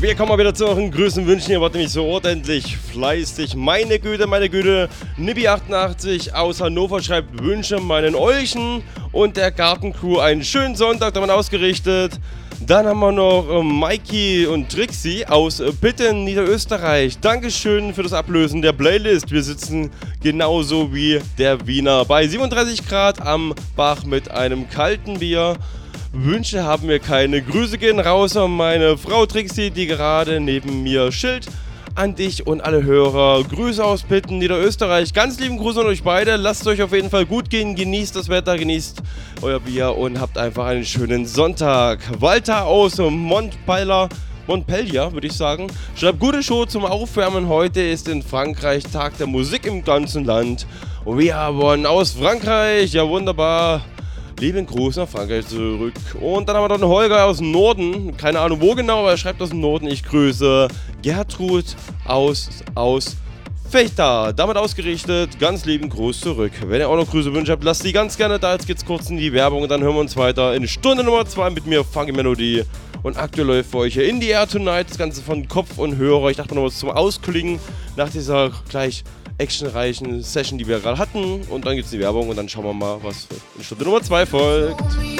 wir kommen mal wieder zu euren Grüßen und Wünschen. Ihr wart nämlich so ordentlich fleißig. Meine Güte, Nibby88 aus Hannover schreibt Wünsche meinen Olchen und der Gartencrew einen schönen Sonntag, damit ausgerichtet. Dann haben wir noch Mikey und Trixie aus Bitten, Niederösterreich. Dankeschön für das Ablösen der Playlist. Wir sitzen genauso wie der Wiener bei 37 Grad am Bach mit einem kalten Bier. Wünsche haben wir keine. Grüße gehen raus an meine Frau Trixie, die gerade neben mir chillt. An dich und alle Hörer. Grüße aus Bitten, Niederösterreich. Ganz lieben Gruß an euch beide. Lasst es euch auf jeden Fall gut gehen. Genießt das Wetter, genießt euer Bier und habt einfach einen schönen Sonntag. Walter aus Montpellier, würde ich sagen. Schreibt gute Show zum Aufwärmen. Heute ist in Frankreich Tag der Musik im ganzen Land. We are one aus Frankreich. Ja, wunderbar. Lieben Gruß nach Frankreich zurück. Und dann haben wir noch einen Holger aus dem Norden. Keine Ahnung wo genau, aber er schreibt aus dem Norden. Ich grüße Gertrud aus Fechter. Damit ausgerichtet. Ganz lieben Gruß zurück. Wenn ihr auch noch Grüße wünscht habt, lasst die ganz gerne da. Jetzt geht's kurz in die Werbung und dann hören wir uns weiter in Stunde Nummer 2 mit mir, Funky Melody. Und aktuell läuft für euch hier In the Air Tonight das Ganze von Kopf und Hörer. Ich dachte noch was zum Ausklingen nach dieser gleich actionreichen Session, die wir gerade hatten. Und dann gibt's die Werbung und dann schauen wir mal, was in Stunde Nummer 2 folgt.